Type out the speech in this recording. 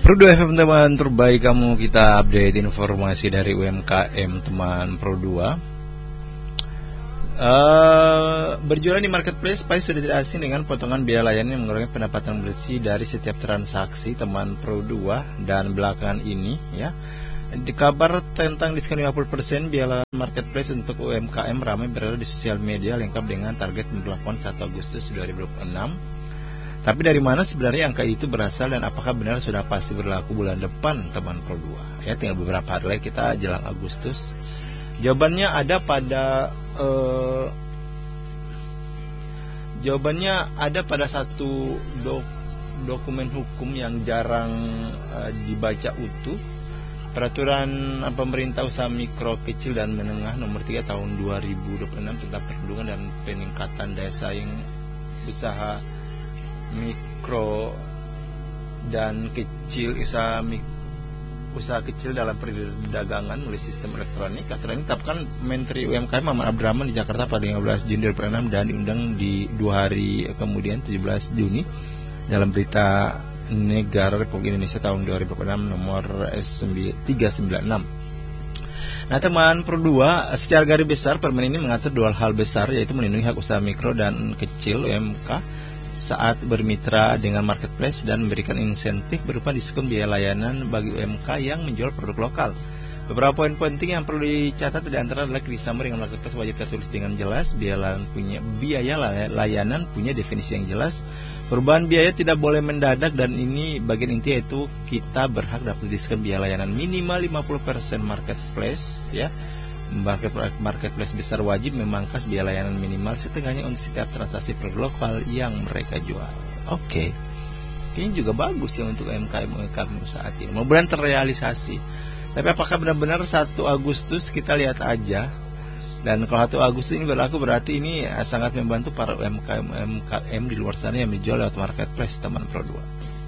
Pro 2 FM teman terbaik kamu, kita update informasi dari UMKM teman Pro 2. Berjualan di marketplace Pai sudah tidak asing dengan potongan biaya layanan yang mengurangi pendapatan bersih dari setiap transaksi teman Pro 2. Dan belakangan ini ya, di kabar tentang diskon 50% biaya marketplace untuk UMKM ramai berada di sosial media lengkap dengan target pemberlakuan 1 Agustus 2026. Tapi dari mana sebenarnya angka itu berasal dan apakah benar sudah pasti berlaku bulan depan teman Pro 2? Ya, tinggal beberapa hari lagi kita jelang Agustus. Jawabannya ada pada satu dokumen hukum yang jarang dibaca utuh. Peraturan Pemerintah Usaha Mikro, Kecil dan Menengah Nomor 3 Tahun 2026 tentang perlindungan dan peningkatan daya saing usaha mikro dan kecil, usaha kecil dalam perdagangan melalui sistem elektronik. Aturan ini ditetapkan Menteri UMKM Maman Abdurrahman di Jakarta pada 15 Juni 2006 dan diundang di 2 hari kemudian 17 Juni dalam Berita Negara Republik Indonesia tahun 2006 nomor S396. Nah teman Pro 2, secara garis besar permen ini mengatur 2 hal besar, yaitu melindungi hak usaha mikro dan kecil UMK saat bermitra dengan marketplace dan memberikan insentif berupa diskon biaya layanan bagi UMK yang menjual produk lokal. Beberapa poin penting yang perlu dicatat di antara adalah kerjasama dengan marketplace wajib tertulis dengan jelas, biaya layanan punya definisi yang jelas, perubahan biaya tidak boleh mendadak, dan ini bagian inti yaitu kita berhak dapat diskon biaya layanan minimal 50% marketplace ya. Marketplace besar wajib memangkas biaya layanan minimal setengahnya untuk setiap transaksi produk lokal yang mereka jual. Oke. Ini juga bagus ya untuk UMKM saat ini. Mudah-mudahan terrealisasi. Tapi apakah benar-benar 1 Agustus, kita lihat aja. Dan kalau 1 Agustus ini berlaku, berarti ini sangat membantu para UMKM di luar sana yang dijual lewat marketplace teman Pro 2.